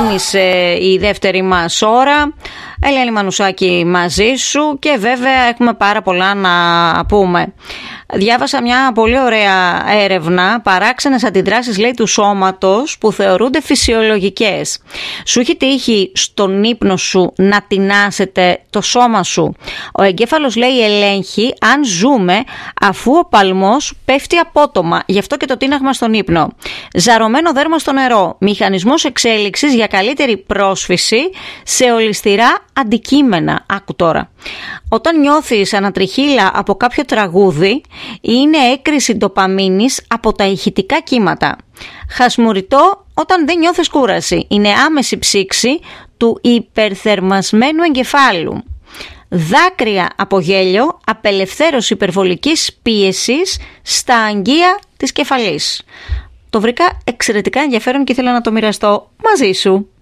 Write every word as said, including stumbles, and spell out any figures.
ξεκίνησε η δεύτερη μας ώρα. Ελένη Μανουσάκη μαζί σου και βέβαια έχουμε πάρα πολλά να πούμε. Διάβασα μια πολύ ωραία έρευνα, παράξενες αντιδράσεις λέει του σώματος που θεωρούνται φυσιολογικές. Σου έχει τύχει στον ύπνο σου να τεινάσετε το σώμα σου? Ο εγκέφαλος λέει ελέγχει αν ζούμε αφού ο παλμός πέφτει απότομα, γι' αυτό και το τίναγμα στον ύπνο. Ζαρωμένο δέρμα στο νερό, μηχανισμός εξέλιξης για καλύτερη πρόσφυση σε ολισθηρά αντικείμενα. Άκου τώρα. Όταν νιώθεις ανατριχύλα από κάποιο τραγούδι, είναι έκρηση ντοπαμίνης από τα ηχητικά κύματα. Χασμουριτό όταν δεν νιώθεις κούραση. Είναι άμεση ψήξη του υπερθερμασμένου εγκεφάλου. Δάκρυα από γέλιο, απελευθέρωση υπερβολικής πίεσης στα αγγεία της κεφαλής. Το βρήκα εξαιρετικά ενδιαφέρον και ήθελα να το μοιραστώ μαζί σου.